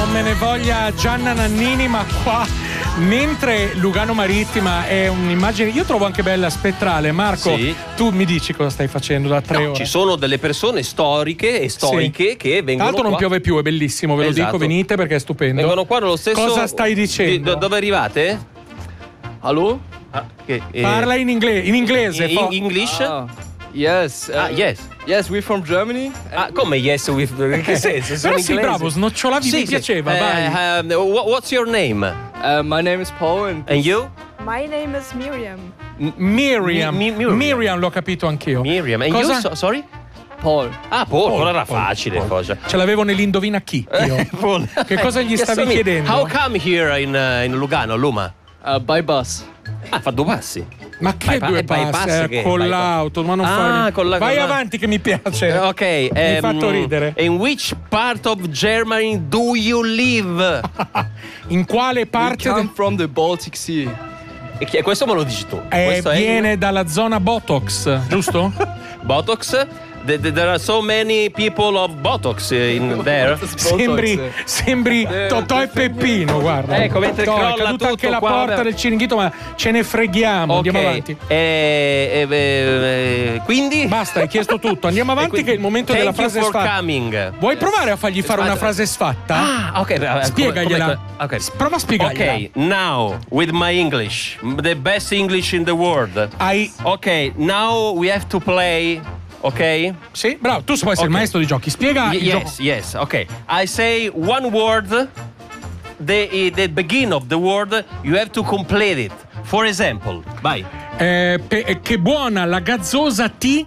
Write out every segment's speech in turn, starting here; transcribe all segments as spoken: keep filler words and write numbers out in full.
non me ne voglia Gianna Nannini, ma qua, mentre Lugano Marittima è un'immagine, io trovo anche bella, spettrale. Marco, sì. tu mi dici cosa stai facendo da tre no, ore? Ci sono delle persone storiche e storiche sì. che vengono Tra l'altro non qua. piove più, è bellissimo, ve lo esatto. dico, venite perché è stupendo. Vengono qua nello stesso. Cosa stai dicendo? Di, dove arrivate? Hallo? Ah, che, eh, Parla in, ingle- in inglese. In, fo- in English? Ah, yes. Uh, Ah, yes. Yes, we're from Germany. Ah, come yes with in che senso? Sono Però sì, inglese. bravo, snocciolavi, Sì, mi sì. piaceva, Eh, vai. um, wha- what's your name? Uh, my name is Paul and And you? My name is Miriam. M- Miriam. Mi- mi- Miriam. Miriam, l'ho capito anch'io. Miriam. And Cosa? you? So- sorry? Paul. Ah, Paul, Paul, quello era Paul, facile Paul. cosa. Ce l'avevo nell'indovina chi io. Paul. Che cosa gli Yes, stavi I mean, chiedendo? How come here in, uh, in Lugano, Luma? Uh, by bus. Ah, fa due passi. Ma che Bypa- due eh, bypass passi? Eh, che- con bypass. l'auto, ma non Ah, fare. con la- Vai con la- avanti che mi piace. Eh, ok, Mi hai ehm, fatto ridere. In which part of Germany do you live? In quale We parte come de- from the Baltic Sea. E chi- questo me lo dici tu. eh, Questo è viene dalla zona Botox, giusto? Botox. The- the- There are so many people of Botox in there. Sembri, sembri Eh, Totò e Peppino, guarda. Ecco, mentre Totò, è crolla caduta anche tutto la qua, porta vabbè. del Ciringhito, ma ce ne freghiamo. Andiamo Ok, avanti. eh, eh, eh, quindi Basta, hai chiesto tutto. Andiamo E avanti quindi, che è il momento thank della frase you for sfatta. coming. Vuoi provare a fargli fare una frase sfatta? Ah, ok. eh, Spiegagliela. come- come- ok. Prova a spiegargliela. Ok, now with my English, the best English in the world. Hai... Ok, now we have to play. Ok? Sì, bravo, tu puoi essere il Ok. maestro di giochi. Spiega Y- il gioco. yes, yes. Ok. I say one word. The, the beginning of the word, you have to complete it. For example, vai. Eh, pe- che buona la gazzosa T.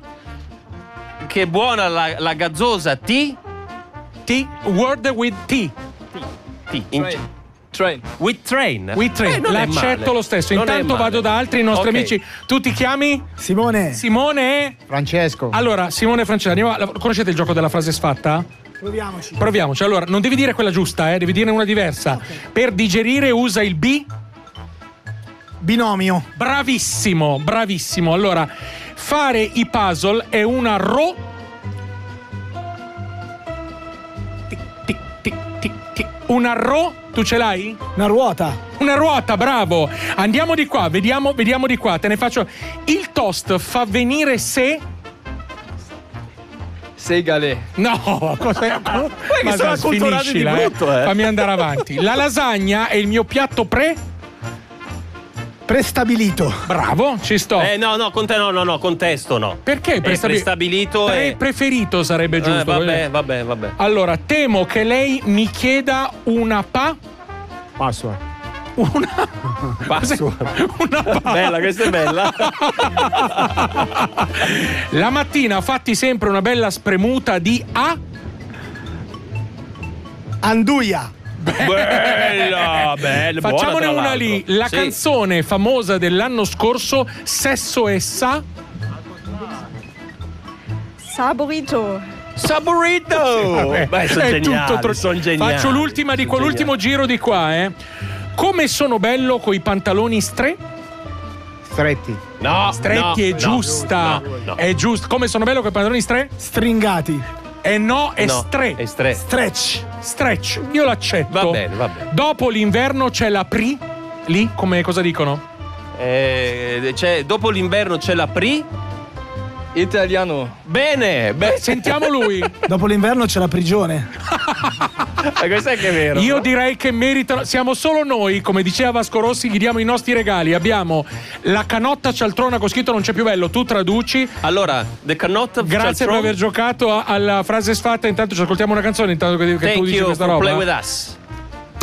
Che buona la, la gazzosa T. T. Word with T. T. In- Train. Train. with train. With train. Eh, non è L'accetto male. lo stesso. Non è Intanto male. vado da altri nostri Ok. amici. Tu ti chiami? Simone. Simone e... Francesco. Allora, Simone e Francesco, andiamo a- conoscete il gioco della frase sfatta? Proviamoci. Proviamoci. Allora, non devi dire quella giusta, eh, devi dirne una diversa. Per digerire usa il B. Binomio. Bravissimo, bravissimo. Allora, fare i puzzle è una ro. Tic, tic, tic, tic, tic. Una ro. Tu ce l'hai? Una ruota. Una ruota, bravo. Andiamo di qua, vediamo, vediamo di qua. Te ne faccio. Il toast fa venire se. Segale. No, cosa ma sono sa, acculturati di finiscila, brutto, eh. Fammi andare avanti. La lasagna è il mio piatto pre. Prestabilito. Bravo, ci sto. Eh no, no, con te no, no, no, contesto no. Perché È prestabi- prestabilito Pre- e... preferito sarebbe giusto. Eh, vabbè, voglio- vabbè, vabbè. Allora, temo che lei mi chieda una pa. Password. Una. Password. Una pa. Bella, questa è bella. La mattina fatti sempre una bella spremuta di A. Anduia. Bella, bella. Facciamone buona, tra una l'altro. lì. La Sì. canzone famosa dell'anno scorso, Sesso e Sa. Saborito. Saborito. Vabbè, Beh, sono è geniali, tutto tro- sono geniali. Faccio l'ultima di Sono quell'ultimo giro di qua, eh. Come sono bello coi pantaloni stre? Stretti. No, Stretti no, è giusta. no, no. È giusto. Come sono bello coi pantaloni stre? Stringati. E no, è No, stre. è stre. Stretch. Stretch. Io l'accetto. Va bene, va bene. Dopo l'inverno c'è la pri. Lì, come cosa dicono? Eh, c'è- dopo l'inverno c'è la pri. Italiano. Bene, beh, Sentiamo lui. Dopo l'inverno c'è la prigione. Eh, questo è che è vero. Io direi che meritano. Siamo solo noi, come diceva Vasco Rossi, gli diamo i nostri regali. Abbiamo la canotta cialtrona con scritto non c'è più bello, tu traduci. Allora, The Cannot of Grazie per Cialtron. aver giocato a- alla frase sfatta. Intanto ci ascoltiamo una canzone intanto che, che tu Thank dici you questa for roba. play with us.